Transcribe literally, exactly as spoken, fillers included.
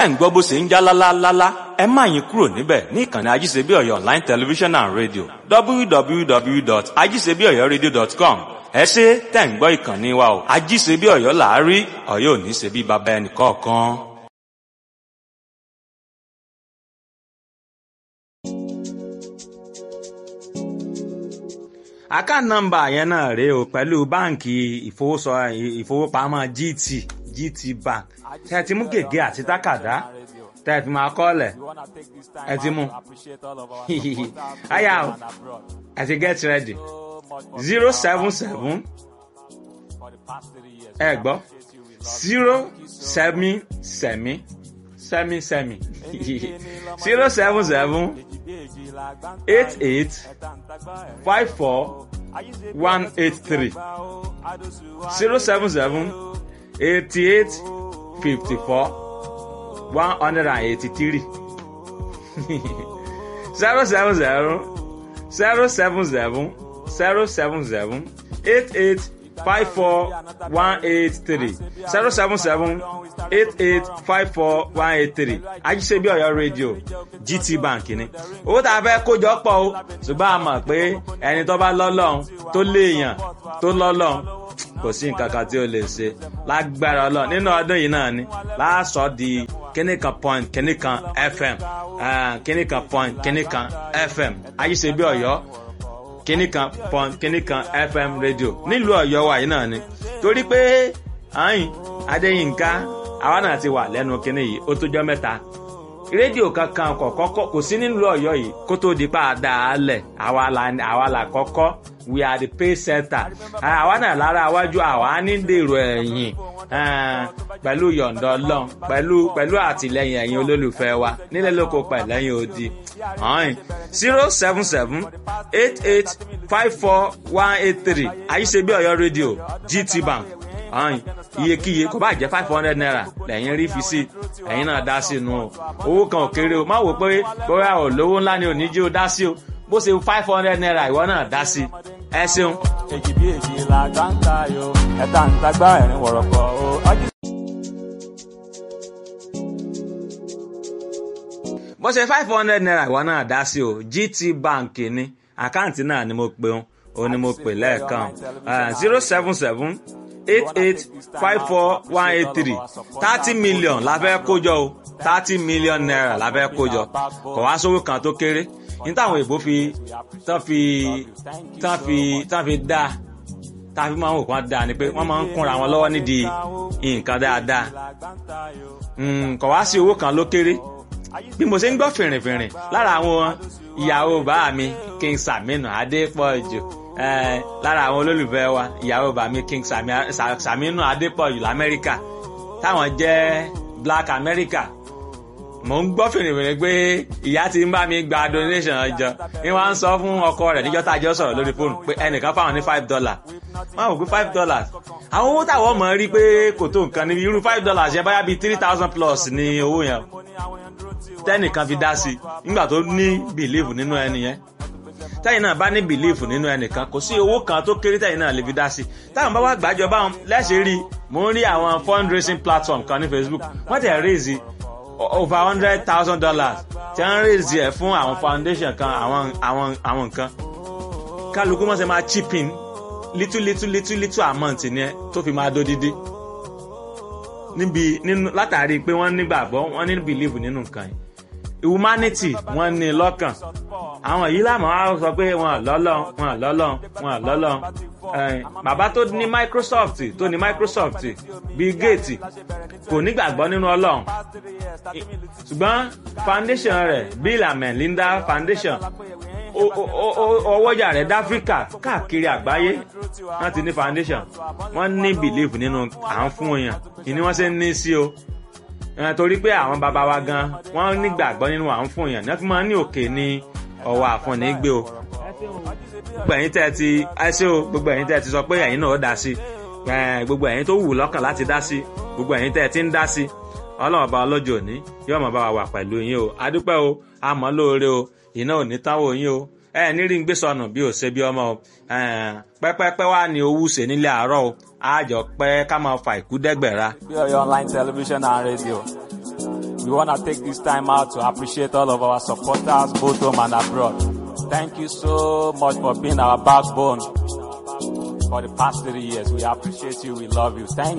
ẹ̀ ń gbọ́ bó ṣe ń já lálálálá ẹ má yín kúrò níbẹ̀ ní ìkànnì ajíṣebíọ̀yọ̀ online television and radio w w w dot ajíṣebíọ̀yọ̀radio dot com ẹ ṣé tẹ̀ ń gbọ́ ìkànnì wa o ajíṣebíọ̀yọ̀ là á rí Ọ̀yọ́ ò ní ṣe bí baba ẹnì kọ̀ọ̀kan. account number yẹn náà rèé o pẹ̀lú báǹkì ìfowópamọ́ GT GT Bank tẹ́ ẹ ti mú gègé àti tákàdá tẹ́ ẹ fi máa kọ́ọ̀lẹ̀ ẹ ti mú àyà o ẹ ti get ready zero seven seven ẹ gbọ́ zero semi semi semi semi zero seven seven eight eight five four one eight three zero seven seven eighty eight fifty four one hundred and eighty three zero seven zero zero seven seven zero seven seven eight eight five four one eight three zero seven seven eight eight five four one eight three Ajíṣebíọ̀yọ̀ rédíò G T Bank ni owó tá a fẹ́ kó jọ pọ̀ o ṣùgbọ́n a mọ̀ pé ẹni tó bá lọ́lọ́run tó léèyàn tó lọ́lọ́run kò sí nǹkan kan tí ó lè ṣe lágbára Ọlọ́run nínú ọdún yìí náà ni láàsọ di kíníkan point kíníkan F M kíníkan point kíníkan F M Ajíṣebíọ̀yọ̀ kíníkan point kíníkan F M rédíò nílùú Ọ̀yọ́ wa yìí náà ni torí pé ayin Adéyínká àwa náà ti wà lẹ́nu kíní yìí ó tójọ́ mẹ́ta rédíò kankan kọ̀ọ̀kọ́ kò sí nílùú Ọ̀yọ́ yìí kó tó di pa àdáálẹ̀ àwa la àwa la kọ́kọ́ we are the pay center àwa náà lára iwájú àwa ní dèrò ẹ̀yìn pẹ̀lú yọ̀ǹda Ọlọ́run pẹ̀lú pẹ̀lú àtìlẹ́yìn ẹ̀yin olólùfẹ́ wa nílẹ̀ lóko pẹ̀lẹ́yìn odi zero seven seven eight eight five four one eight three Ajíṣebíọ̀yọ̀ rédíò G T Bank iyekíye kò bá jẹ́ five hundred naira lẹ́yìn rí fi sí ẹ̀yin náà dá sí inú o owó kan ò kéré o má wò pé bóyá ò lówó ńlá ni ò ní jí o dá sí o bó ṣe five hundred naira ìwọ náà dá sí ẹ ṣeun. èjì bí èjì la gbáǹkà yo ẹ̀ta ń tagbá ẹ̀rín wọ̀rọ̀kọ̀ o. bó ṣe five hundred naira ìwọ náà dá sí o G T Bank ni àkáǹtì náà ni mo pe òun òun ni mo pè lẹ́ẹ̀kan zero seven seven eight eight five four one eight three thirty million la fẹ́ kójọ o thirty million naira la fẹ́ kójọ kò wá sówó kan tó kéré ní táwọn èèbó fi tán fi tán fi tán fi dá tá a fi máa ń wò kán dáa ni pé wọ́n máa ń kúnra wọn lọ́wọ́ nídìí nǹkan dáadáa kò wá sí owó kan ló kéré bí mo ṣe ń gbọ́ fìrìnfìrìn lára àwọn ìyàwó bàá mi King Saminu Adépọ̀jù lára àwọn olólùfẹ́ wa ìyàwó bàá mi King Saminu Adépọ̀jù l'Amẹ́ríkà táwọn jẹ́ Black America mo ń gbọ́ fìrìfìrìn pé ìyá ti ń bá mi gba donation ọjọ́ ní wọ́n á ń sọ fún ọkọ rẹ̀ níjọ́ tá a jọ sọ̀rọ̀ lórí fóònù pé ẹnìkan fáwọn ní five dollars wọ́n á wò pé five dollars àwọn owó táwọn mọ̀ rí pé kò tó nǹkan níbi irú five dollars yẹn báyà bíi three thousand plus ní owó yẹn tẹ́nìkan fi dá sí nígbà tó ní bìlíìfù nínú ẹni yẹn tẹ́yìn náà bá ní bìlíìfù nínú ẹnìkan kò sí owó kan tó kéré tẹ́yìn náà lè fi dá sí táwọn bá wá gbàjọ báwọn lẹ́sẹ̀ rí mo ń rí àwọn fundraising platform kan ní Facebook wọ́n tẹ̀ raise over hundred thousand dollars tí wọ́n raise ẹ̀ fún àwọn foundation kan àwọn àwọn àwọn nǹkan kálukú mọ̀ sẹ́ máa chip in little little little little amount ni ẹ tó fi máa dó dídí níbi nínú látàrí pé wọ́n nígbàgbọ́ wọ́n ní believe nínú nǹkan yìí humanity wọ́n ní lọ́kàn àwọn yìí láàmú á sọ pé wọ́n lọ́lọ́ wọ́n lọ́lọ́ wọ́n lọ́lọ́ bàbá tó ní Microsoft tó ní Microsoft Bill Gates kò nígbàgbọ́ nínú Ọlọ́run ṣùgbọ́n foundation rẹ̀ Bill and Melinda Foundation ọwọ́jà rẹ̀ dáfíríkà káàkiri àgbáyé wọ́n ti ní foundation wọ́n ní belief nínú à ń fún èèyàn ìní wọ́n ṣe ń ní sí o torí pé àwọn bàbá wa gan wọ́n nígbàgbọ́ nínú à ń fún èèyàn ní wọ́n fi máa ń ní òkè ní ọwọ́ àfọ̀nì gbé o gbogbo ẹ̀yin tẹ́ ti ẹṣẹ́ o gbogbo ẹ̀yin tẹ́ ti sọ pé ẹ̀yin náà ó dá sí gbogbo ẹ̀yin tó wù lọ́kàn láti dá sí gbogbo ẹ̀yin tẹ́ ti ń dá sí Ọlọ́run ọba ọlọ́jọ́ òní yóò máa bá wa wà pẹ̀lú yín o adúpẹ́ o àmọ́ lóore o iná ò ní táwọn yín o ẹ ní rí ń gbé sọnù bí ò ṣe bí ọmọ o pẹ́pẹ́pẹ́ wà ní owó ṣe nílé àárọ̀ o àjọ pẹ́ ká máa fa ìkú dẹ́gbẹ̀ra. Ajíṣebíọ̀yọ̀ online television and radio We want to take this time out to appreciate all of our supporters, both home and abroad. Thank you so much for being our backbone for the past three years. We appreciate you. We love you. Thank